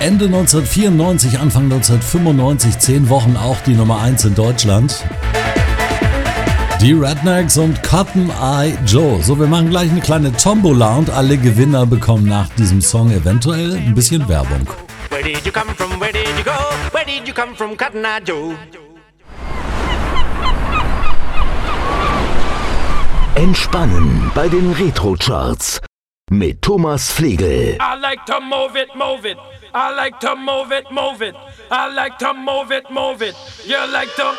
Ende 1994, Anfang 1995, 10 Wochen auch die Nummer 1 in Deutschland. Die Rednecks und Cotton Eye Joe. So, wir machen gleich eine kleine Tombola und alle Gewinner bekommen nach diesem Song eventuell ein bisschen Werbung. Where did you come from? Where did you go? Where did you come from, Cotton Eye Joe? Entspannen bei den Retro-Charts mit Thomas Flegel. I like to move it, move it. I like to move it, move it. I like to move it, move it. You like to